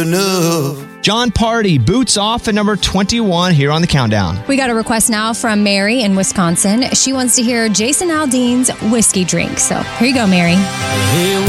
enough. John Party, Boots Off at number 21 here on the countdown. We got a request now from Mary in Wisconsin. She wants to hear Jason Aldean's Whiskey Drink. So here you go, Mary. Hey,